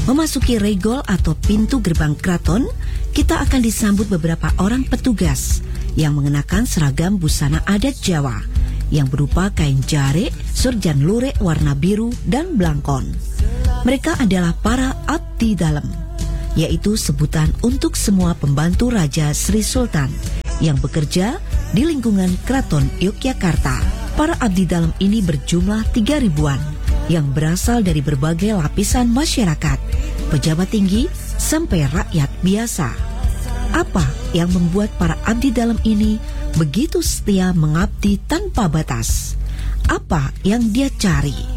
Memasuki regol atau pintu gerbang keraton, kita akan disambut beberapa orang petugas yang mengenakan seragam busana adat Jawa yang berupa kain jarik, surjan lurik warna biru dan blangkon. Mereka adalah para abdi dalem, yaitu sebutan untuk semua pembantu Raja Sri Sultan yang bekerja di lingkungan Keraton Yogyakarta. Para abdi dalem ini berjumlah 3.000-an yang berasal dari berbagai lapisan masyarakat, pejabat tinggi sampai rakyat biasa. Apa yang membuat para abdi dalem ini begitu setia mengabdi tanpa batas? Apa yang dia cari?